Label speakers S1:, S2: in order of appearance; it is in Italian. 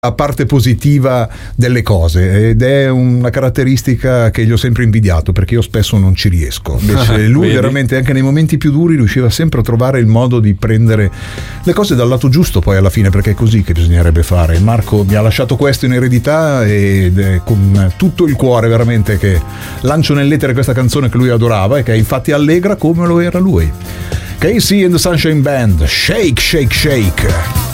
S1: la parte positiva delle cose, ed è una caratteristica che gli ho sempre invidiato, perché io spesso non ci riesco. Invece lui
S2: Vedi?
S1: veramente, anche nei momenti più duri, riusciva sempre a trovare il modo di prendere le cose dal lato giusto poi alla fine, perché è così che bisognerebbe fare. Marco mi ha lasciato questo in eredità ed è con tutto il cuore veramente che lancio nell'etere questa canzone che lui adorava e che è infatti allegra come lo era lui. Casey and the Sunshine Band, Shake Shake Shake.